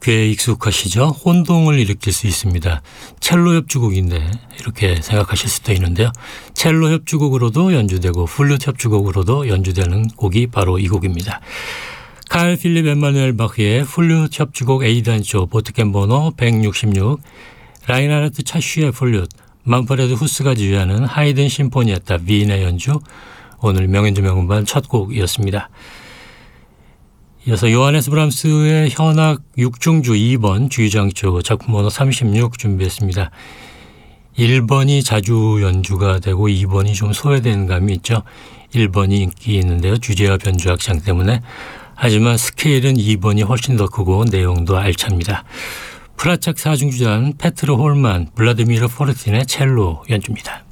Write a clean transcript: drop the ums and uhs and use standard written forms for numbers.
꽤 익숙하시죠? 혼동을 일으킬 수 있습니다. 첼로 협주곡인데 이렇게 생각하실 수도 있는데요. 첼로 협주곡으로도 연주되고 플루트 협주곡으로도 연주되는 곡이 바로 이 곡입니다. 칼 필립 엠마누엘 바흐의 플루트 협주곡 A단조 보트겐 번호 166, 라인하르트 차슈의 플루트, 만프레드 후스가 지휘하는 하이든 심포니에타 위인의 연주, 오늘 명연주 명음반 첫 곡이었습니다. 이어서 요하네스 브람스의 현악 6중주 2번 주의장조 작품 번호 36 준비했습니다. 1번이 자주 연주가 되고 2번이 좀 소외되는 감이 있죠. 1번이 인기 있는데요. 주제와 변주 악장 때문에. 하지만 스케일은 2번이 훨씬 더 크고 내용도 알찹니다. 프라착 4중주자는 페트르 홀만, 블라디미르 포르틴의 첼로 연주입니다.